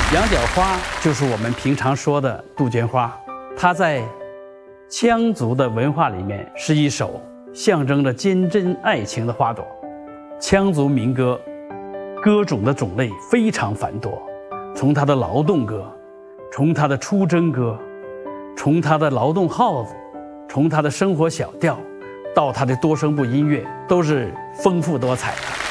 羊角花就是我们平常说的杜鹃花，它在羌族的文化里面是一首象征着坚贞爱情的花朵。羌族民歌歌种的种类非常繁多，从它的劳动歌，从它的出征歌，从它的劳动号子，从它的生活小调，到它的多声部音乐，都是丰富多彩的。